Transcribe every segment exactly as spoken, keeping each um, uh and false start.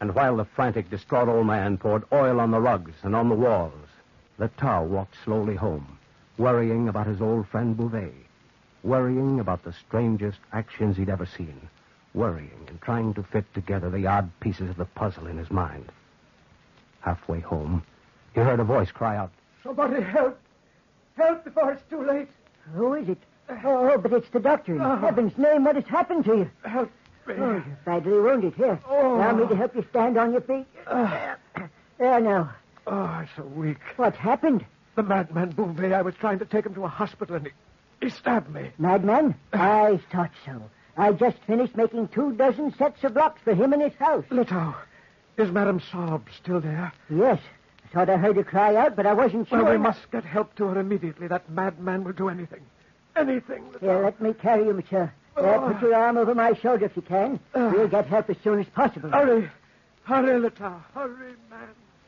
And while the frantic, distraught old man poured oil on the rugs and on the walls, Le Tau walked slowly home, worrying about his old friend Bouvet, worrying about the strangest actions he'd ever seen, worrying and trying to fit together the odd pieces of the puzzle in his mind. Halfway home, he heard a voice cry out, "Somebody help! Help before it's too late!" Who is it? Oh, but it's the doctor. In uh, heaven's name, what has happened to you? Help me. Oh, you're badly wounded. Here, oh. allow me to help you stand on your feet. Uh, there now. Oh, I'm so weak. What's happened? The madman Bouvet. I was trying to take him to a hospital, and he, he stabbed me. Madman? I thought so. I just finished making two dozen sets of locks for him in his house. Le Tau, is Madame Saab still there? Yes. I thought I heard her cry out, but I wasn't sure. Well, we must get help to her immediately. That madman will do anything. Anything. Le Tau. Here, let me carry you, monsieur. There, oh. put your arm over my shoulder if you can. Uh. We'll get help as soon as possible. Hurry. Hurry, Le Tau. Hurry, man.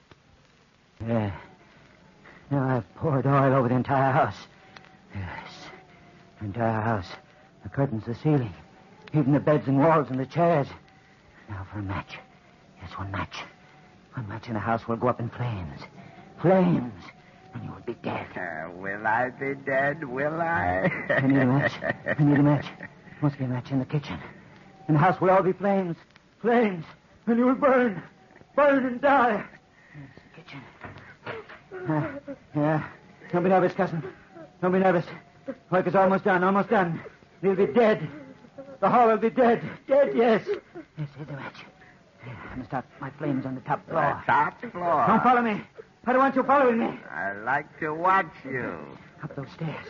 Yeah. Now I've poured oil over the entire house. Yes. The entire house. The curtains, the ceiling. Even the beds and walls and the chairs. Now for a match. Yes, one match. One match in the house will go up in flames. Flames. And you will be dead. Uh, will I be dead? Will I? I need a match. I need a match. Must be a match in the kitchen. In the house will all be flames. Flames. And you will burn. Burn and die. Yes, the kitchen. Uh, yeah. Don't be nervous, cousin. Don't be nervous. Work is almost done. Almost done. You'll be dead. The hall will be dead. Dead, yes. Yes, here's the match. I must start my flames on the top floor. The top floor? Don't follow me. I don't want you following me. I like to watch you. Up those stairs.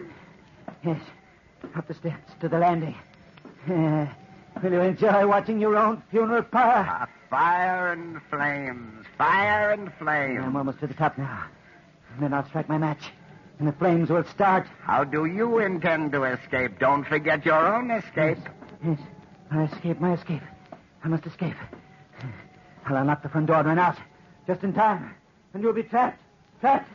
Yes. Up the steps to the landing. Uh, will you enjoy watching your own funeral pyre? Uh, fire and flames. Fire and flames. I'm almost to the top now. And then I'll strike my match. And the flames will start. How do you intend to escape? Don't forget your own escape. Yes. Yes. My escape, my escape. I must escape. I'll unlock the front door and run out. Just in time. And you'll be trapped. Trapped.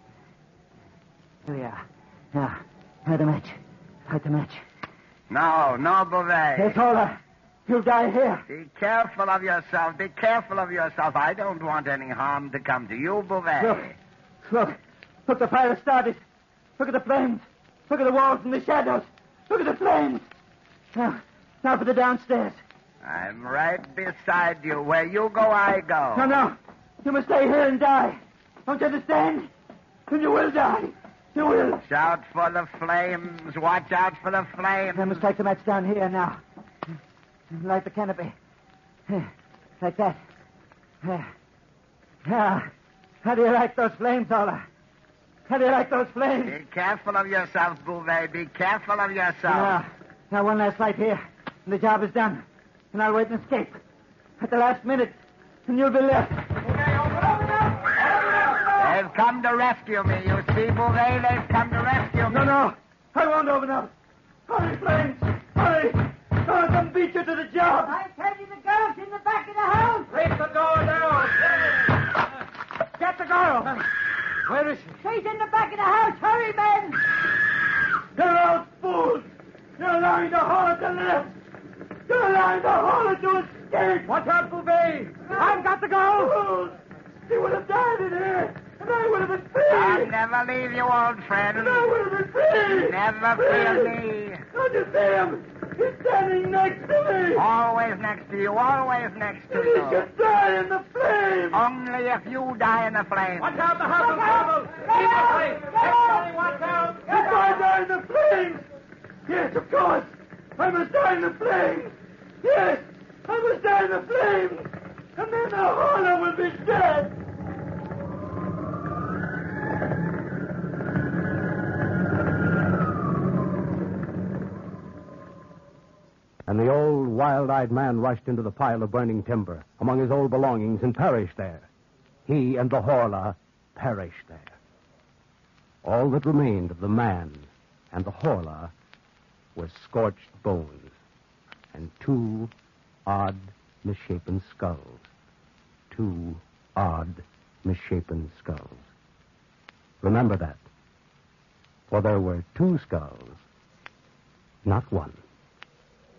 Here we are. Now, light the match. Light the match. No, no, Bouvet. Yes, Ola. You'll die here. Be careful of yourself. Be careful of yourself. I don't want any harm to come to you, Bouvet. Look. Look. Look, the fire has started. Look at the flames. Look at the walls and the shadows. Look at the flames. Now, now for the downstairs. I'm right beside you. Where you go, I go. No, no. You must stay here and die. Don't you understand? Then you will die. You will. Shout for the flames. Watch out for the flames. I must take the match down here now. Light the canopy. Like that. Now, how do you like those flames, Ola? How do you like those flames? Be careful of yourself, Bouvet. Be careful of yourself. Now, now one last light here. And the job is done. And I'll wait and escape. At the last minute. And you'll be left. They've come to rescue me. You see, Bouvet? They've come to rescue me. No, no. I won't open up. Hurry, flames. Hurry. I'll come beat you to the job. I tell you, the girl's in the back of the house. Break the door down. Get the girl. Where is she? She's in the back of the house. Hurry, men. You're all fools. You're allowing the horror to live. You're allowing the horror to escape. Watch out, Bouvet. I've got to go. Fools. He would have died in here. And I would have been free. I'll never leave you, old friend. And I would have been free. Never free. fear me. Don't you see him? He's standing next to me. Always next to you. Always next to And you. he should die in the flames. Only if you die in the flames. Watch out, the house is trouble. Keep it safe. Everybody watch out. If I die in the flames. Yes, of course. I must die in the flames. Yes, I must die in the flames. And then the horror will be dead. And the old, wild-eyed man rushed into the pile of burning timber among his old belongings and perished there. He and the Horla perished there. All that remained of the man and the Horla was scorched bones and two odd, misshapen skulls. Two odd, misshapen skulls. Remember that. For there were two skulls, not one.